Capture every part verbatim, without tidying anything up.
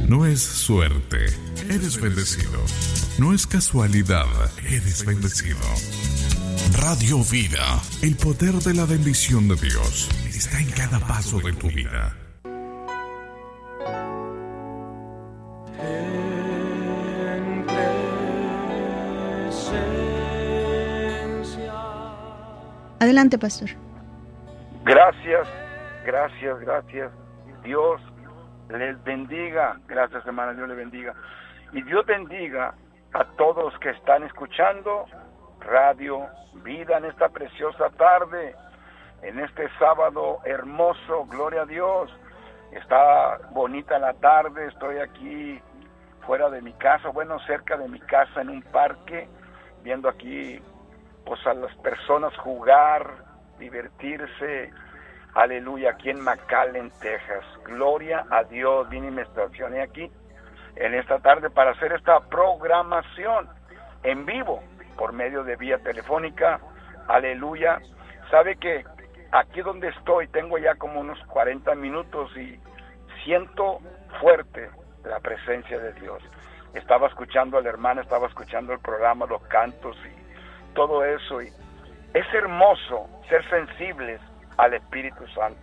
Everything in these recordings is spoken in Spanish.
No es suerte, eres bendecido. No es casualidad, eres bendecido. Radio Vida, el poder de la bendición de Dios está en cada paso de tu vida. Adelante, pastor. Gracias, gracias, gracias. Dios les bendiga. Gracias, hermana, Dios les bendiga. Y Dios bendiga a todos los que están escuchando Radio Vida en esta preciosa tarde, en este sábado hermoso, gloria a Dios. Está bonita la tarde, estoy aquí fuera de mi casa, bueno, cerca de mi casa, en un parque, viendo aquí pues a las personas jugar, divertirse, aleluya, aquí en McAllen, Texas. Gloria a Dios. Vine y me estacioné aquí en esta tarde para hacer esta programación en vivo por medio de vía telefónica, aleluya. Sabe que aquí donde estoy tengo ya como unos cuarenta minutos y siento fuerte la presencia de Dios. Estaba escuchando a la hermana, estaba escuchando el programa, los cantos y todo eso, y es hermoso ser sensibles al Espíritu Santo,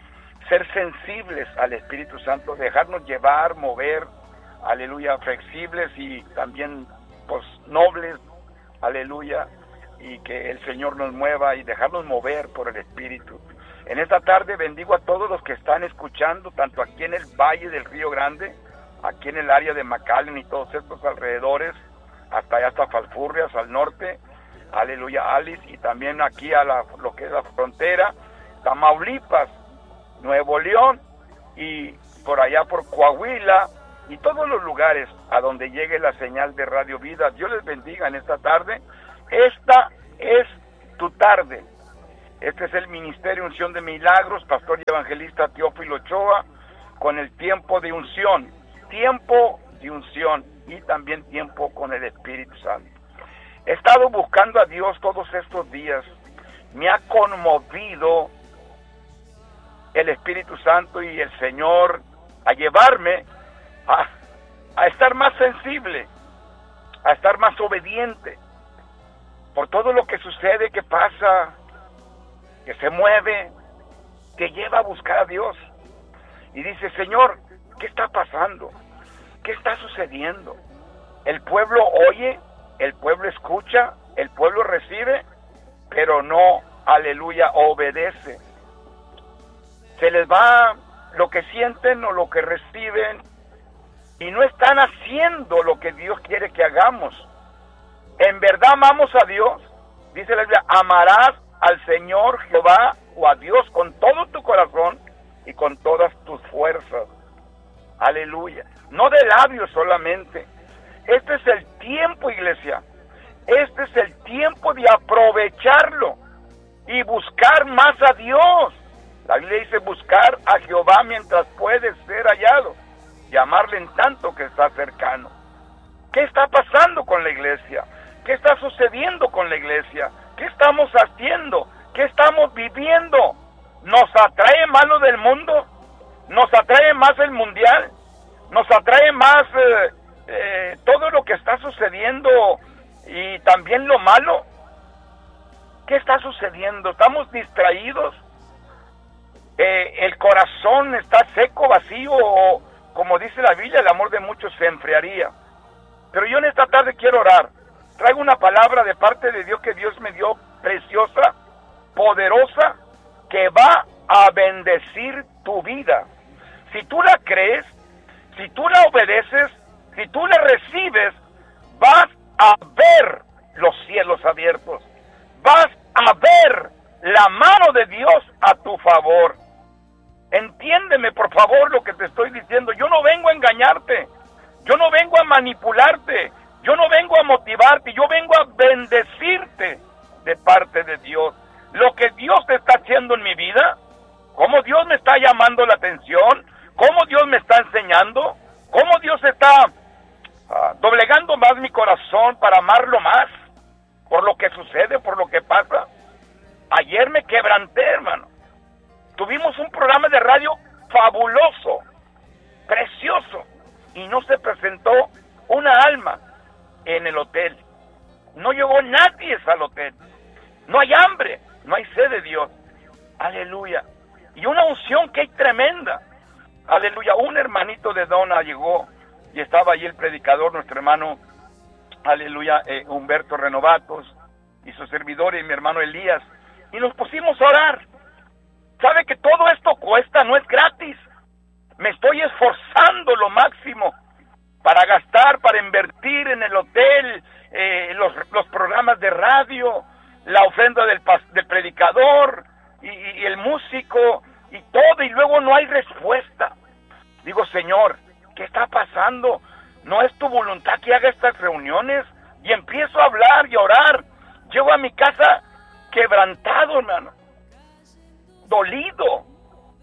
ser sensibles al Espíritu Santo, dejarnos llevar, mover, aleluya, flexibles y también pues nobles, aleluya, y que el Señor nos mueva y dejarnos mover por el Espíritu. En esta tarde bendigo a todos los que están escuchando, tanto aquí en el Valle del Río Grande, aquí en el área de McAllen y todos estos alrededores, hasta allá hasta Falfurrias, al norte, aleluya, Alice, y también aquí a la, lo que es la frontera, Tamaulipas, Nuevo León, y por allá por Coahuila, y todos los lugares a donde llegue la señal de Radio Vida. Dios les bendiga en esta tarde. Esta es tu tarde. Este es el Ministerio Unción de Milagros, pastor y evangelista Teófilo Ochoa, con el tiempo de unción, tiempo de unción, y también tiempo con el Espíritu Santo. He estado buscando a Dios todos estos días. Me ha conmovido el Espíritu Santo y el Señor a llevarme a, a estar más sensible, a estar más obediente por todo lo que sucede, que pasa, que se mueve, que lleva a buscar a Dios. Y dice, Señor, ¿qué está pasando? ¿Qué está sucediendo? El pueblo oye, el pueblo escucha, el pueblo recibe, pero no, aleluya, obedece. Se les va lo que sienten o lo que reciben y no están haciendo lo que Dios quiere que hagamos. En verdad amamos a Dios. Dice la Biblia, amarás al Señor Jehová o a Dios con todo tu corazón y con todas tus fuerzas. Aleluya. No de labios solamente. Este es el tiempo, iglesia. Este es el tiempo de aprovecharlo y buscar más a Dios. La Biblia dice buscar a Jehová mientras puede ser hallado, llamarle en tanto que está cercano. ¿Qué está pasando con la iglesia? ¿Qué está sucediendo con la iglesia? ¿Qué estamos haciendo? ¿Qué estamos viviendo? ¿Nos atrae más lo del mundo? ¿Nos atrae más el mundial? ¿Nos atrae más eh, eh, todo lo que está sucediendo y también lo malo? ¿Qué está sucediendo? ¿Estamos distraídos? Eh, ¿El corazón está seco, vacío? O, como dice la Biblia, el amor de muchos se enfriaría. Pero yo en esta tarde quiero orar. Traigo una palabra de parte de Dios que Dios me dio, preciosa, poderosa, que va a bendecir tu vida. Si tú la crees, si tú la obedeces, si tú la recibes, vas a ver los cielos abiertos. Vas a ver la mano de Dios a tu favor. Entiéndeme, por favor, lo que te estoy diciendo. Yo no vengo a engañarte. Yo no vengo a manipularte. Yo no vengo a motivarte. Yo vengo a bendecirte de parte de Dios. Lo que Dios te está haciendo en mi vida, cómo Dios me está llamando la atención, cómo Dios me está enseñando, cómo Dios está uh, doblegando más mi corazón para amarlo más, por lo que sucede, por lo que pasa. Ayer me quebranté, hermano. Tuvimos un programa de radio fabuloso, precioso, y no se presentó una alma en el hotel. No llegó nadie al hotel. No hay hambre, no hay sed de Dios. Aleluya. Y una unción que hay tremenda. Aleluya. Un hermanito de Dona llegó y estaba allí el predicador, nuestro hermano, aleluya, eh, Humberto Renovatos, y su servidor y mi hermano Elías. Y nos pusimos a orar. ¿Sabe que todo esto cuesta? No es gratis. Me estoy esforzando lo máximo para gastar, para invertir en el hotel, eh, los, los programas de radio, la ofrenda del, del predicador y, y el músico y todo, y luego no hay respuesta. Digo, Señor, ¿qué está pasando? ¿No es tu voluntad que haga estas reuniones? Y empiezo a hablar y a orar. Llego a mi casa quebrantado, hermano, dolido.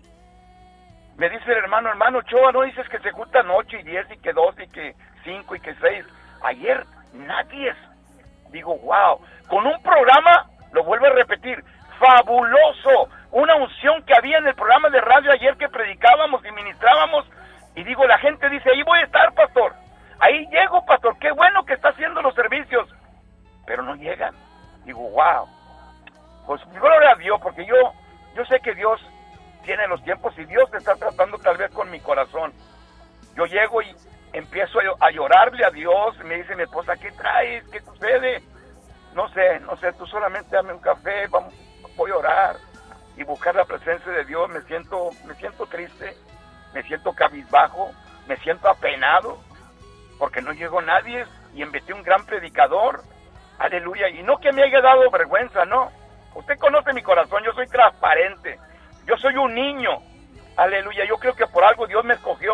Me dice el hermano, hermano Ochoa, ¿no dices que se juntan ocho y diez y que dos y que cinco y que seis? Ayer nadie. Digo, wow, con un programa, lo vuelvo a repetir, fabuloso, una unción que había en el programa de radio ayer que predicábamos y ministrábamos, y digo, la gente dice, ahí voy a estar, pastor, ahí llego, pastor, qué bueno que está haciendo los servicios, pero no llegan. Digo, wow, pues gloria a Dios, porque yo, yo sé que Dios tiene los tiempos y Dios está tratando tal vez con mi corazón. Yo llego y empiezo a llorarle a Dios, y me dice mi esposa, ¿qué traes? ¿Qué sucede? No sé, no sé, tú solamente dame un café, vamos, voy a orar y buscar la presencia de Dios. Me siento, me siento triste, me siento cabizbajo, me siento apenado, porque no llegó nadie y invité un gran predicador, aleluya, y no que me haya dado vergüenza, no. Usted conoce mi corazón, yo soy transparente, yo soy un niño, aleluya, yo creo que por algo Dios me escogió.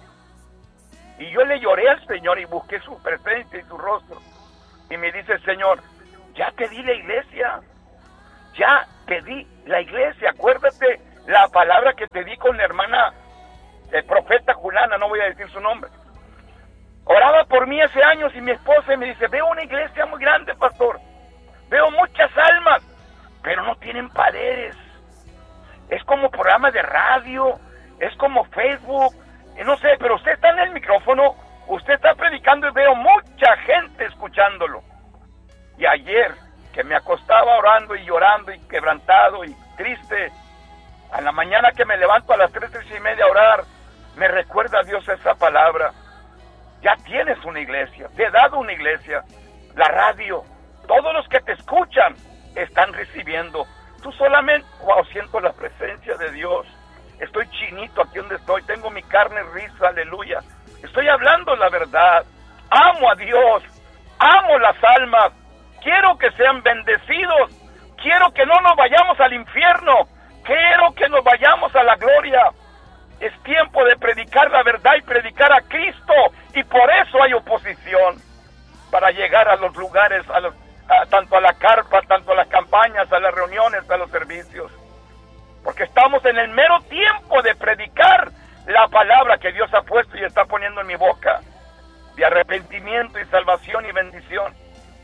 Y yo le lloré al Señor y busqué su presencia y su rostro. Y me dice, Señor, ya te di la iglesia, ya te di la iglesia, acuérdate la palabra que te di con la hermana, el profeta Julana, no voy a decir su nombre. Oraba por mí hace años y mi esposa me dice, veo una iglesia muy grande, pastor, veo muchas almas, pero no tienen paredes. Es como programa de radio, es como Facebook, no sé, pero usted está en el micrófono, usted está predicando y veo mucha gente escuchándolo. Y ayer, que me acostaba orando y llorando y quebrantado y triste, a la mañana que me levanto a las tres, tres y media a orar, me recuerda a Dios esa palabra. Ya tienes una iglesia, te he dado una iglesia, la radio, todos los que te escuchan están recibiendo. Tú solamente, wow, siento la presencia de Dios. Estoy chinito aquí donde estoy, tengo mi carne risa, aleluya. Estoy hablando la verdad. Amo a Dios, amo las almas. Quiero que sean bendecidos. Quiero que no nos vayamos al infierno. Quiero que nos vayamos a la gloria. Es tiempo de predicar la verdad y predicar a Cristo. Y por eso hay oposición. Para llegar a los lugares, a los, a, tanto a la carpa, tanto a las campañas, a las reuniones, a los servicios. Porque estamos en el mero tiempo de predicar la palabra que Dios ha puesto y está poniendo en mi boca. De arrepentimiento y salvación y bendición.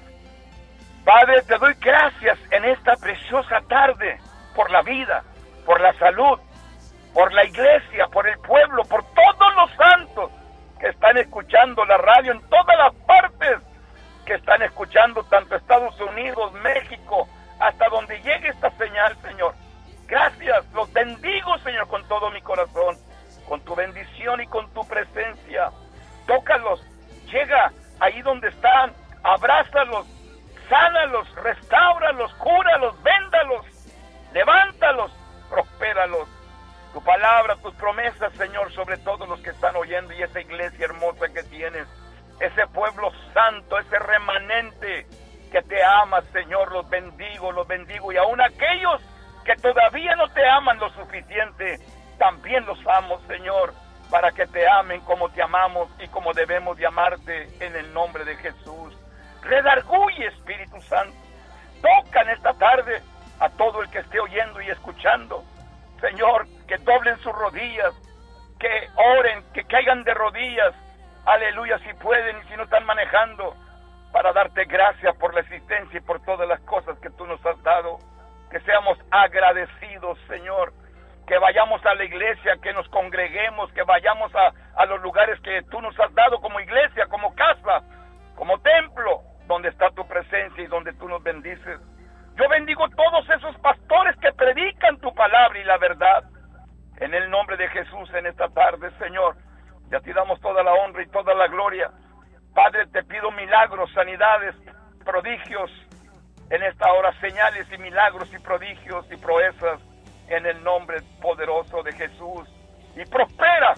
Padre, te doy gracias en esta preciosa tarde por la vida, por la salud, por la iglesia, por el pueblo, por todos los santos que están escuchando la radio en todas las partes, que están escuchando tanto Estados Unidos, México, hasta donde llegue esta señal, Señor. Gracias, los bendigo, Señor, con todo mi corazón, con tu bendición y con tu presencia. Tócalos, llega ahí donde están, abrázalos, sánalos, restáuralos, cúralos, véndalos, levántalos, prospéralos. Tu palabra, tus promesas, Señor, sobre todos los que están oyendo, y esa iglesia hermosa que tienes, ese pueblo santo, ese remanente que te ama, Señor, los bendigo, los bendigo, y aún aquellos que todavía no te aman lo suficiente, también los amo, Señor, para que te amen como te amamos y como debemos de amarte, en el nombre de Jesús. Redarguye, Espíritu Santo, toca en esta tarde a todo el que esté oyendo y escuchando, Señor, que doblen sus rodillas, que oren, que caigan de rodillas, aleluya, si pueden y si no están manejando, para darte gracias por la existencia y por todas las cosas que tú nos has dado. Que seamos agradecidos, Señor, que vayamos a la iglesia, que nos congreguemos, que vayamos a, a los lugares que tú nos has dado esta tarde, Señor. Y a ti damos toda la honra y toda la gloria. Padre, te pido milagros, sanidades, prodigios en esta hora, señales y milagros y prodigios y proezas en el nombre poderoso de Jesús. Y prospera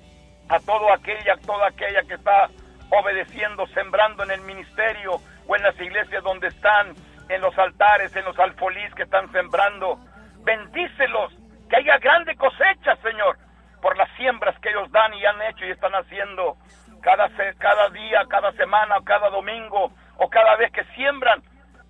a todo aquella, toda aquella que está obedeciendo, sembrando en el ministerio o en las iglesias donde están, en los altares, en los alfolís que están sembrando. Bendícelos, que haya grande cosecha, Señor, por las siembras que ellos dan y han hecho y están haciendo cada, cada día, cada semana, o cada domingo, o cada vez que siembran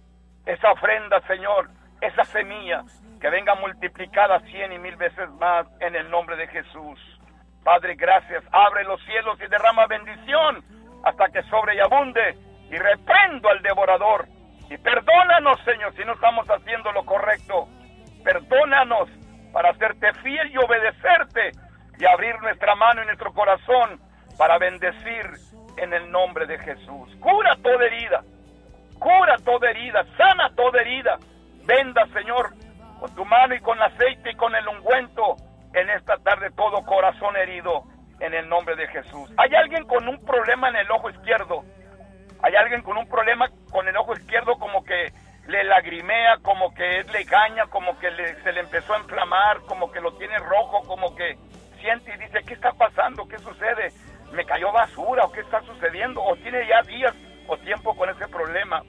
esa ofrenda, Señor, esa semilla, que venga multiplicada cien y mil veces más en el nombre de Jesús. Padre, gracias. Abre los cielos y derrama bendición hasta que sobre y abunde, y reprendo al devorador. Y perdónanos, Señor, si no estamos haciendo lo correcto. Perdónanos para hacerte fiel y obedecerte, y abrir nuestra mano y nuestro corazón para bendecir en el nombre de Jesús. Cura toda herida, cura toda herida, sana toda herida. Venda, Señor, con tu mano y con aceite y con el ungüento en esta tarde todo corazón herido en el nombre de Jesús. ¿Hay alguien con un problema en el ojo izquierdo? ¿Hay alguien con un problema con el ojo izquierdo, como que le lagrimea, como que es legaña, como que le, se le empezó a inflamar, como que lo tiene rojo, como que siente y dice, ¿qué está pasando? ¿Qué sucede? ¿Me cayó basura? ¿O qué está sucediendo? ¿O tiene ya días o tiempo con ese problema?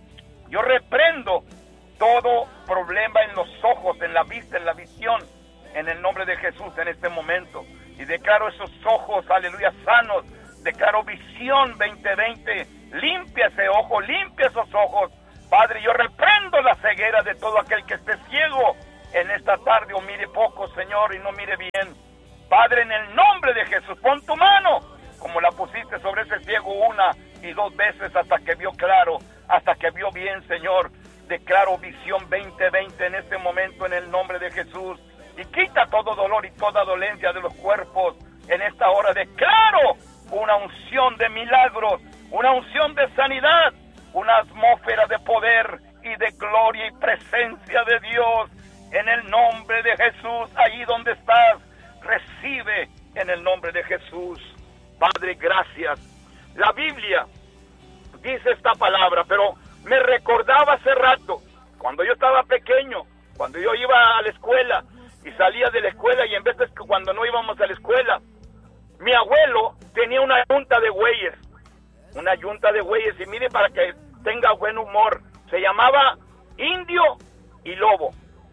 Yo reprendo todo problema en los ojos, en la vista, en la visión, en el nombre de Jesús en este momento. Y declaro esos ojos, aleluya, sanos. Declaro visión veinte veinte. Limpia ese ojo, limpia esos ojos. Padre, yo reprendo la ceguera de todo aquel que esté ciego en esta tarde o mire poco, Señor, y no mire bien. Padre, en el nombre de Jesús, pon tu mano, como la pusiste sobre ese ciego una y dos veces hasta que vio claro, hasta que vio bien, Señor. Declaro visión veinte veinte en este momento en el nombre de Jesús. Y quita todo dolor y toda dolencia de los cuerpos. En esta hora declaro una unción de milagros, una unción de sanidad, una atmósfera de poder y de gloria y presencia de Dios. En el nombre de Jesús, allí donde estás, recibe en el nombre de Jesús. Padre, gracias. La Biblia dice esta palabra, pero me recordaba hace rato, cuando yo estaba pequeño, cuando yo iba a la escuela y salía de la escuela, y en vez de cuando no íbamos a la escuela, mi abuelo tenía una yunta de bueyes, una yunta de bueyes, y mire, para que tenga buen humor, se llamaba Indio y Lobo,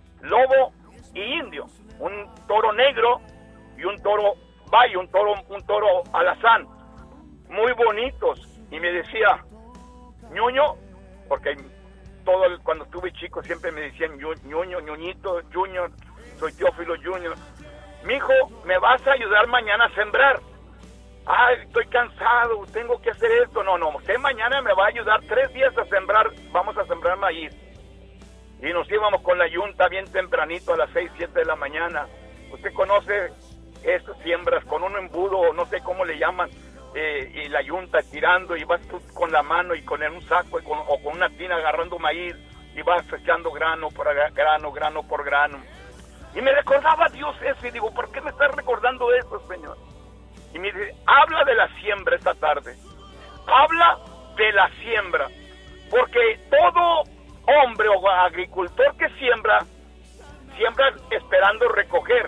Lobo y Indio, un toro negro y un toro valle, un toro, un toro alazán, muy bonitos, y me decía, ñuño, porque todo el, cuando estuve chico siempre me decían ñuño, ñuñito, junior, soy Teófilo Junior. Mijo, ¿me vas a ayudar mañana a sembrar? Ay, estoy cansado, tengo que hacer esto. No, no, usted mañana me va a ayudar tres días a sembrar, vamos a sembrar maíz. Y nos íbamos con la yunta bien tempranito a las seis, siete de la mañana. Usted conoce estas siembras con un embudo, no sé cómo le llaman, eh, y la yunta tirando, y vas tú con la mano y con un saco y con, o con una tina agarrando maíz, y vas echando grano por grano, grano por grano. Y me recordaba Dios eso, y digo, ¿por qué me estás recordando eso, Señor? Y me dice, habla de la siembra esta tarde. Habla de la siembra. Porque todo hombre o agricultor que siembra, siembra esperando recoger,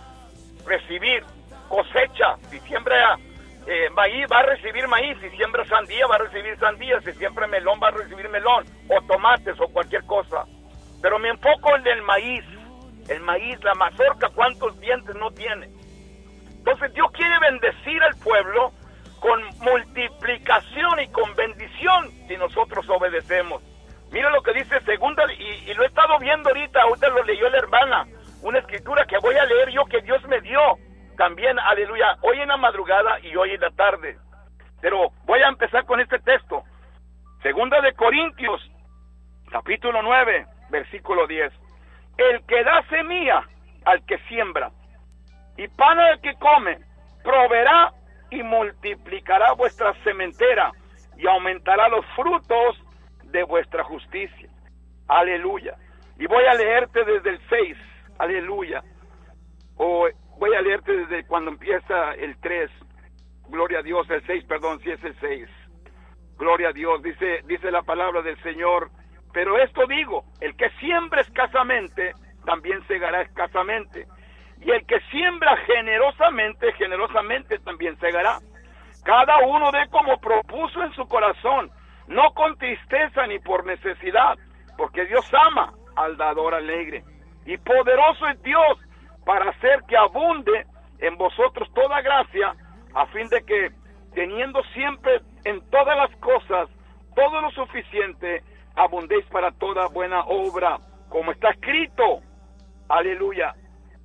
recibir, cosecha. Si siembra eh, maíz, va a recibir maíz. Si siembra sandía, va a recibir sandía. Si siembra melón, va a recibir melón. O tomates, o cualquier cosa. Pero me enfoco en el maíz. El maíz, la mazorca, ¿cuántos dientes no tiene? Entonces Dios quiere bendecir al pueblo con multiplicación y con bendición si nosotros obedecemos. Mira lo que dice segunda, y, y lo he estado viendo ahorita, ahorita lo leyó la hermana, una escritura que voy a leer yo que Dios me dio también, aleluya, hoy en la madrugada y hoy en la tarde. Pero voy a empezar con este texto. Segunda de Corintios, capítulo nueve, versículo diez. El que da semilla al que siembra y pan al que come, proveerá y multiplicará vuestra sementera y aumentará los frutos de vuestra justicia. Aleluya. Y voy a leerte desde el seis. Aleluya. Oh, voy a leerte desde cuando empieza el tres. Gloria a Dios, el seis, perdón, si es el seis. Gloria a Dios, dice, dice la palabra del Señor. Pero esto digo, el que siembra escasamente, también segará escasamente. Y el que siembra generosamente, generosamente también segará. Cada uno dé como propuso en su corazón, no con tristeza ni por necesidad, porque Dios ama al dador alegre. Y poderoso es Dios para hacer que abunde en vosotros toda gracia, a fin de que, teniendo siempre en todas las cosas todo lo suficiente, abundéis para toda buena obra, como está escrito. Aleluya.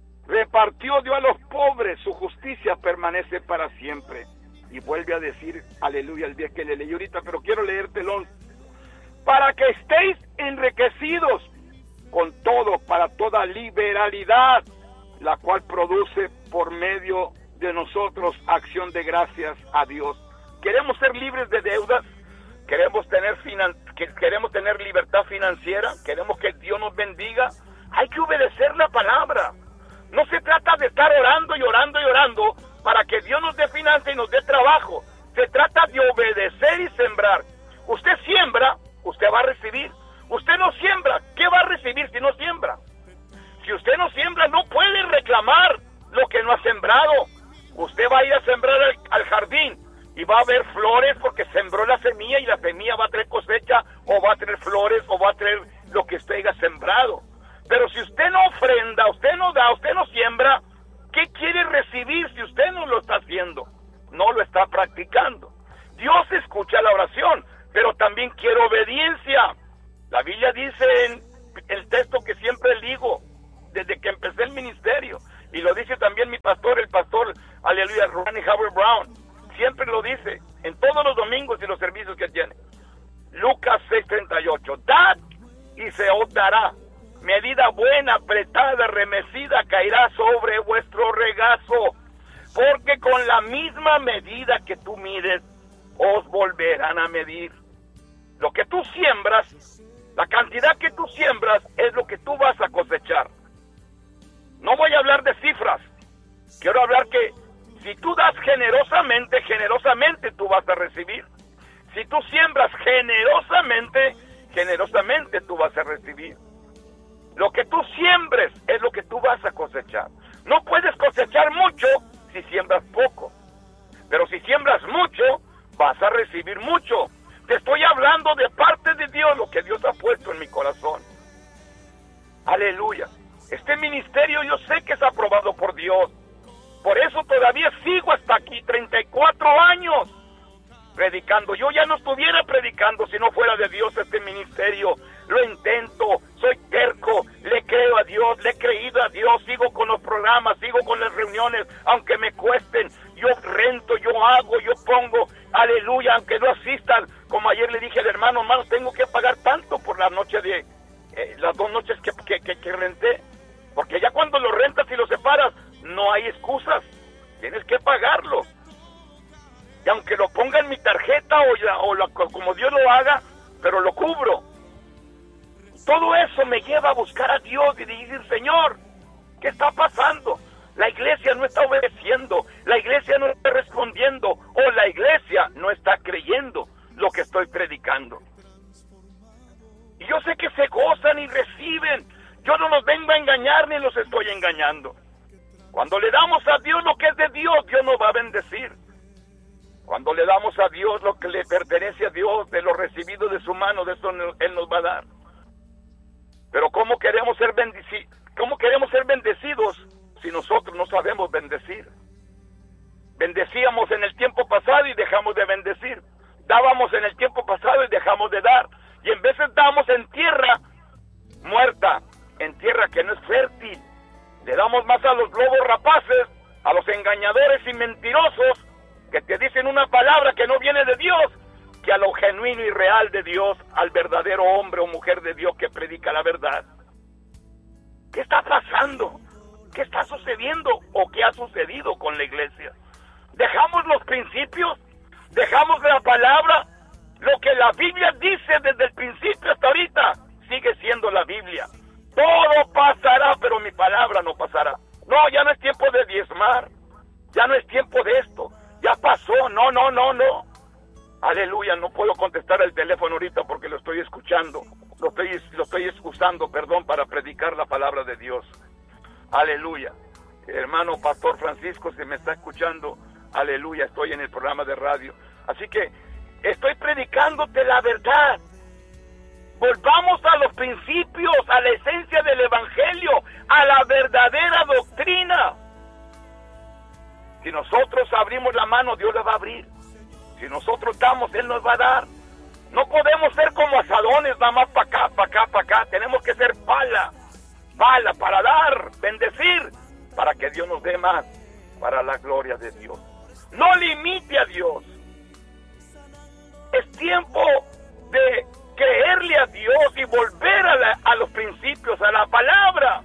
Repartió Dios a los pobres, su justicia permanece para siempre. Y vuelve a decir, aleluya, el día que le leí ahorita, pero quiero leerte el once. Para que estéis enriquecidos con todo, para toda liberalidad, la cual produce por medio de nosotros acción de gracias a Dios. Queremos ser libres de deudas, queremos tener finan queremos tener libertad financiera, queremos que Dios nos bendiga. Hay que obedecer la palabra. No se trata de estar orando y orando y orando para que Dios nos dé finanzas y nos dé trabajo. Se trata de obedecer y sembrar. Usted siembra, usted va a recibir. Usted no siembra, ¿qué va a recibir si no siembra? Si usted no siembra, no puede reclamar lo que no ha sembrado. Usted va a ir a sembrar al, al jardín y va a ver flores porque sembró la semilla, y la semilla va a traer cosecha, o va a traer flores, o va a traer lo que usted haya sembrado. Pero si usted no ofrenda, usted no da, usted no siembra, ¿qué quiere recibir si usted no lo está haciendo? No lo está practicando. Dios escucha la oración, pero también quiere obediencia. La Biblia dice en el texto que siempre digo, desde que empecé el ministerio, y lo dice también mi pastor, el pastor, aleluya, Ronnie Howard Brown, siempre lo dice, en todos los domingos y los servicios que tiene. Lucas seis treinta y ocho, dad y se os dará, medida buena, apretada, remecida, caerá sobre vuestro regazo, porque con la misma medida que tú mides, os volverán a medir. Lo que tú siembras, la cantidad que tú siembras, es lo que tú vas a cosechar. No voy a hablar de cifras, quiero hablar que si tú das generosamente, generosamente tú vas a recibir. Si tú siembras generosamente, generosamente tú vas a recibir. Lo que tú siembres es lo que tú vas a cosechar. No puedes cosechar mucho si siembras poco. Pero si siembras mucho, vas a recibir mucho. Te estoy hablando de parte de Dios, lo que Dios ha puesto en mi corazón. Aleluya. Este ministerio yo sé que es aprobado por Dios. Por eso todavía sigo hasta aquí, treinta y cuatro años, predicando. Yo ya no estuviera predicando si no fuera de Dios este ministerio. Lo intento, soy terco, le creo a Dios, le he creído a Dios, sigo con los programas, sigo con las reuniones, aunque me cuesten. Yo rento, yo hago, yo pongo, aleluya, aunque no asistan. Como ayer le dije al hermano, hermano, tengo que pagar tanto por la noche de, eh, las dos noches que, que, que, que renté. Porque ya cuando lo rentas y lo separas, no hay excusas, tienes que pagarlo. Y aunque lo ponga en mi tarjeta o, la, o la, como Dios lo haga, pero lo cubro. Todo eso me lleva a buscar a Dios y decir, Señor, ¿qué está pasando? La iglesia no está obedeciendo, la iglesia no está respondiendo, o la iglesia no está creyendo lo que estoy predicando. Y yo sé que se gozan y reciben. Yo no los vengo a engañar ni los estoy engañando. Cuando le damos a Dios lo que es de Dios, Dios nos va a bendecir. Cuando le damos a Dios lo que le pertenece a Dios, de lo recibido de su mano, de eso Él nos va a dar. Pero ¿cómo queremos ser bendecidos? ¿Cómo queremos ser bendecidos si nosotros no sabemos bendecir? Bendecíamos en el tiempo pasado y dejamos de bendecir. Dábamos en el tiempo pasado y dejamos de dar. Y en veces damos en tierra muerta, en tierra que no es fértil. Le damos más a los lobos rapaces, a los engañadores y mentirosos que te dicen una palabra que no viene de Dios, que a lo genuino y real de Dios, al verdadero hombre o mujer de Dios que predica la verdad. ¿Qué está pasando? ¿Qué está sucediendo o qué ha sucedido con la iglesia? ¿Dejamos los principios? ¿Dejamos la palabra? Lo que la Biblia dice desde el principio hasta ahorita sigue siendo la Biblia. Todo pasará, pero mi palabra no pasará. No, ya no es tiempo de diezmar. Ya no es tiempo de esto. Ya pasó. No, no, no, no. Aleluya, no puedo contestar el teléfono ahorita porque lo estoy escuchando. Lo estoy, lo estoy usando, perdón, para predicar la palabra de Dios. Aleluya. Hermano Pastor Francisco, si me está escuchando, aleluya, estoy en el programa de radio. Así que estoy predicándote la verdad. Volvamos a los principios, a la esencia del evangelio, a la verdadera doctrina. Si nosotros abrimos la mano, Dios la va a abrir. Si nosotros damos, Él nos va a dar. No podemos ser como asadones, nada más para acá, para acá, para acá. Tenemos que ser pala, pala para dar, bendecir, para que Dios nos dé más, para la gloria de Dios. No limite a Dios. Es tiempo de creerle a Dios y volver a, la, a los principios, a la palabra.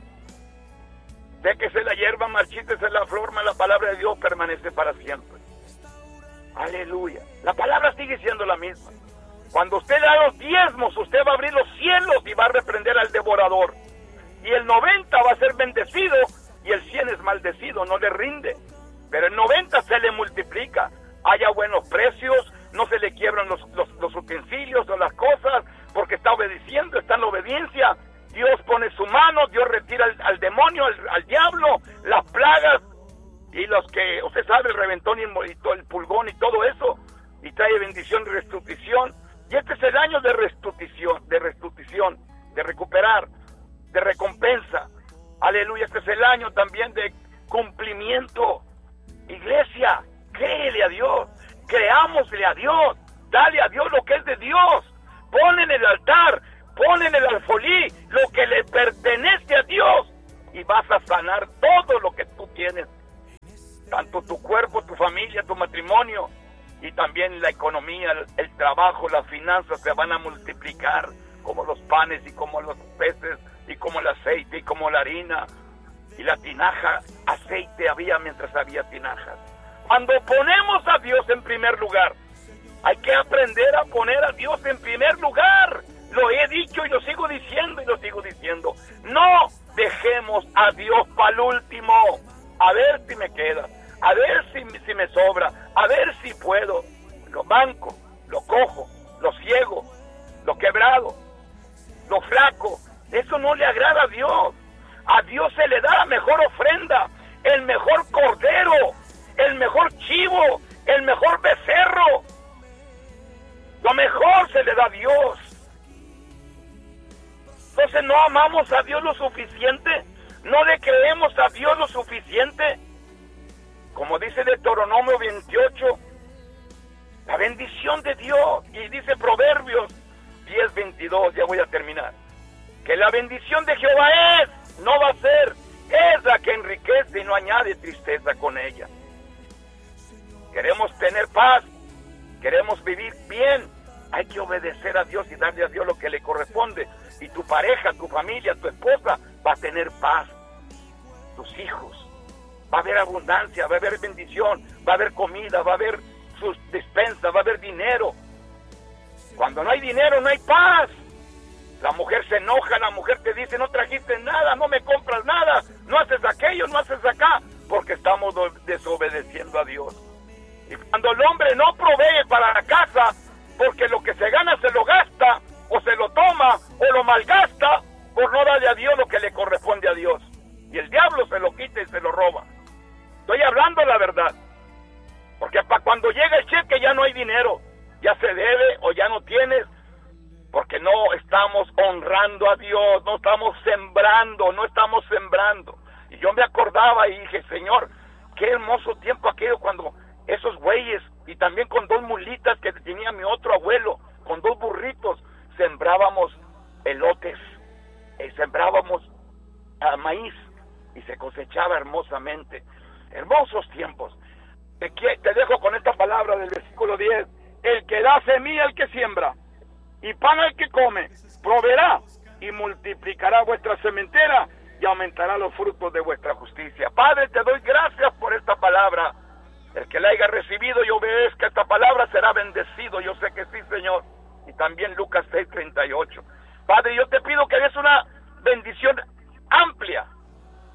De que se la hierba marchita, se la flor, la palabra de Dios permanece para siempre. Aleluya. La palabra sigue siendo la misma. Cuando usted da los diezmos, usted va a abrir los cielos y va a reprender al devorador. Y el noventa va a ser bendecido y el cien es maldecido, no le rinde. Pero el noventa se le multiplica. Haya buenos precios, no se le quiebran los, los, los utensilios o las cosas, porque está obedeciendo, está en la obediencia. Dios pone su mano, Dios retira al, al demonio, al, al diablo, las plagas, y los que, usted sabe, el reventón y, y todo, el pulgón y todo eso, y trae bendición y restitución. Y este es el año de restitución, de restitución, de recuperar, de recompensa. Aleluya, este es el año también de cumplimiento. Iglesia, créele a Dios, creámosle a Dios, dale a Dios lo que es de Dios. Pon en el altar, pon en el alfolí lo que le pertenece a Dios y vas a sanar todo lo que tú tienes. Tanto tu cuerpo, tu familia, tu matrimonio y también la economía, el, el trabajo, las finanzas se van a multiplicar como los panes y como los peces y como el aceite y como la harina y la tinaja. Aceite había mientras había tinajas. Cuando ponemos a Dios en primer lugar, hay que aprender a poner a Dios en primer lugar. Lo he dicho y lo sigo diciendo y lo sigo diciendo. No dejemos a Dios para el último. A ver si me queda, a ver si, si me sobra, a ver si puedo. Lo manco, lo cojo, lo ciego, lo quebrado, lo flaco. Eso no le agrada a Dios. A Dios se le da la mejor ofrenda, el mejor cordero, el mejor chivo, el mejor becerro. Lo mejor se le da a Dios. Entonces no amamos a Dios lo suficiente, no le creemos a Dios lo suficiente. Como dice Deuteronomio veintiocho, la bendición de Dios, y dice Proverbios diez veintidós, ya voy a terminar, que la bendición de Jehová es, no va a ser, es la que enriquece y no añade tristeza con ella. Queremos tener paz, queremos vivir bien, hay que obedecer a Dios y darle a Dios lo que le corresponde. Y tu pareja, tu familia, tu esposa va a tener paz. Tus hijos, va a haber abundancia, va a haber bendición, va a haber comida, va a haber sus despensas, va a haber dinero. Cuando no hay dinero, no hay paz. La mujer se enoja, la mujer te dice, no trajiste nada, no me compras nada, no haces aquello, no haces acá, porque estamos desobedeciendo a Dios. Y cuando el hombre no provee para la casa, porque lo que se gana se lo gasta, o se lo toma, o lo malgasta, por no darle a Dios lo que le corresponde a Dios. Y el diablo se lo quita y se lo roba. Estoy hablando la verdad. Porque para cuando llega el cheque ya no hay dinero. Ya se debe o ya no tienes. Porque no estamos honrando a Dios, no estamos sembrando, no estamos sembrando. Y yo me acordaba y dije, Señor, qué hermoso tiempo aquello cuando esos güeyes, y también con dos mulitas que tenía mi otro abuelo, con dos burritos, sembrábamos elotes, eh, sembrábamos uh, maíz, y se cosechaba hermosamente. Hermosos tiempos. Te, te dejo con esta palabra del versículo diez. El que da semilla al que siembra, y pan al que come, proveerá y multiplicará vuestra sementera y aumentará los frutos de vuestra justicia. Padre, te doy gracias por esta palabra. El que la haya recibido y obedezca esta palabra será bendecido. Yo sé que sí, Señor. Y también Lucas seis treinta y ocho. Padre, yo te pido que des una bendición amplia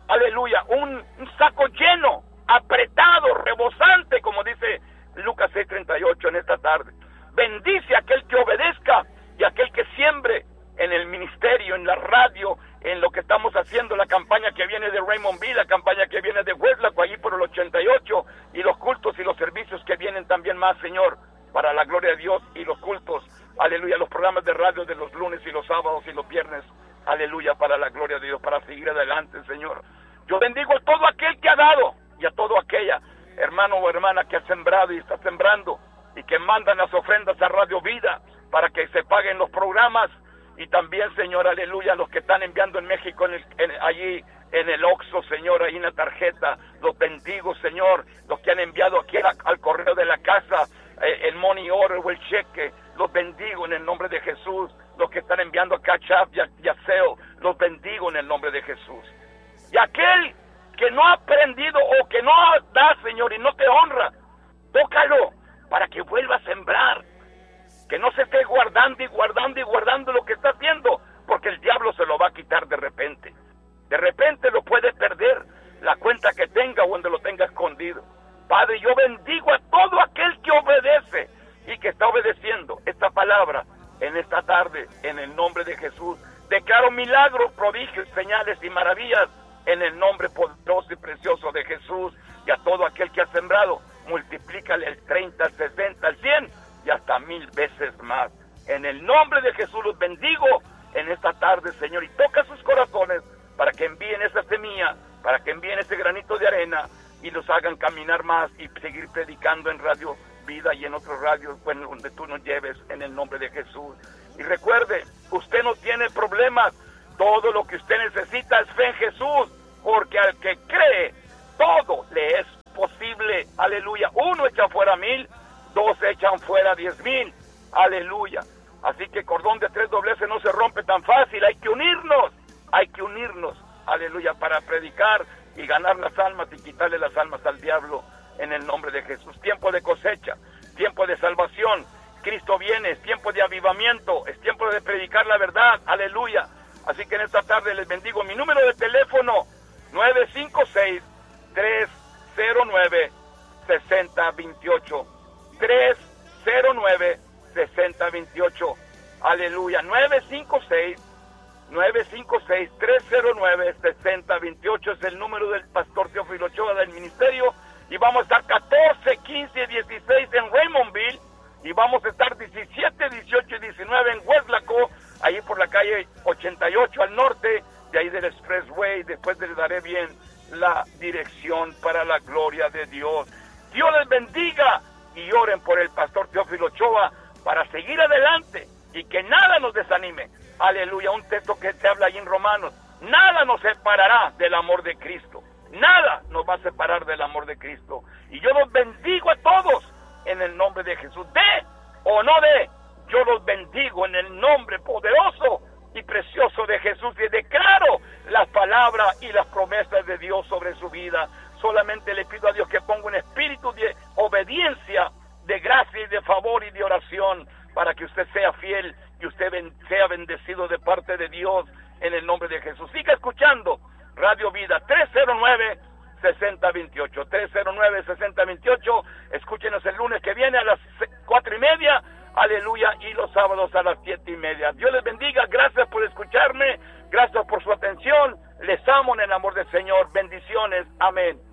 aleluya, un, un saco lleno, apretado, rebosante, como dice Lucas seis treinta y ocho en esta tarde. Bendice a aquel que obedezca y a aquel que siembre en el ministerio, en la radio, en lo que estamos haciendo, la campaña que viene de Raymondville, la campaña que viene de Weslaco, allí por el ochenta y ocho, y los cultos y los servicios que vienen también más, Señor, para la gloria de Dios, y los cultos, aleluya, los programas de radio de los lunes y los sábados y los viernes, aleluya, para la gloria de Dios, para seguir adelante, Señor. Yo bendigo a todo aquel que ha dado, y a todo aquella hermano o hermana que ha sembrado y está sembrando, y que mandan las ofrendas a Radio Vida, para que se paguen los programas, y también, Señor, aleluya, los que están enviando en México, en el, en, allí en el Oxxo, Señor, ahí en la tarjeta, los bendigo, Señor, los que han enviado aquí al, al correo de la casa, eh, el money order o el cheque, los bendigo en el nombre de Jesús, los que están enviando a Cash App y a, y a Zelle, los bendigo en el nombre de Jesús. Y aquel que no ha aprendido o que no da, Señor, y no te honra, tócalo para que vuelva a sembrar. Que no se esté guardando y guardando y guardando lo que está haciendo, porque el diablo se lo va a quitar de repente. De repente lo puede perder, la cuenta que tenga o donde lo tenga escondido. Padre, yo bendigo a todo aquel que obedece y que está obedeciendo esta palabra en esta tarde, en el nombre de Jesús. Declaro milagros, prodigios, señales y maravillas en el nombre poderoso y precioso de Jesús. Y a todo aquel que ha sembrado, multiplícale el treinta, el sesenta, el cien y hasta mil veces más. En el nombre de Jesús los bendigo en esta tarde, Señor, y toca sus corazones para que envíen esa semilla, para que envíen ese granito de arena y los hagan caminar más y seguir predicando en Radio Vida y en otros radios, bueno, donde tú nos lleves, en el nombre de Jesús. Y recuerde, usted no tiene problemas, todo lo que usted necesita es fe en Jesús, porque al que cree, todo le es posible. Aleluya. Uno echa fuera mil, dos echan fuera diez mil. Aleluya. Así que cordón de tres dobleces no se rompe tan fácil. Hay que unirnos. Hay que unirnos. Aleluya. Para predicar y ganar las almas y quitarle las almas al diablo en el nombre de Jesús. Tiempo de cosecha. Tiempo de salvación. Cristo viene. Es tiempo de avivamiento. Es tiempo de predicar la verdad. Aleluya. Así que en esta tarde les bendigo. Mi número de teléfono nueve cinco seis, tres cero nueve, seis cero dos ocho. tres cero nueve, seis cero dos ocho. Aleluya. nueve cinco seis, nueve cinco seis, tres cero nueve, seis cero dos ocho es el número del pastor Teófilo Ochoa del ministerio. Y vamos a estar catorce, quince, dieciséis en Raymondville. Y vamos a estar diecisiete, dieciocho y diecinueve en Weslaco, ahí por la calle ochenta y ocho al norte, de ahí del Expressway. Después les daré bien la dirección para la gloria de Dios. Dios les bendiga y oren por el pastor Teófilo Ochoa para seguir adelante y que nada nos desanime. Aleluya, un texto que se habla ahí en Romanos. Nada nos separará del amor de Cristo. Nada nos va a separar del amor de Cristo. Y yo los bendigo a todos en el nombre de Jesús. De o no de, yo los bendigo en el nombre poderoso y precioso de Jesús, y declaro las palabras y las promesas de Dios sobre su vida. Solamente le pido a Dios que ponga un espíritu de obediencia, de gracia y de favor y de oración, para que usted sea fiel y usted ben, sea bendecido de parte de Dios en el nombre de Jesús. Siga escuchando Radio Vida tres cero nueve, seis cero dos ocho, tres cero nueve, seis cero dos ocho. Escúchenos el lunes que viene a las cuatro y media, aleluya, y los sábados a las siete y media. Dios les bendiga, gracias por escucharme, gracias por su atención, les amo en el amor del Señor, bendiciones, amén.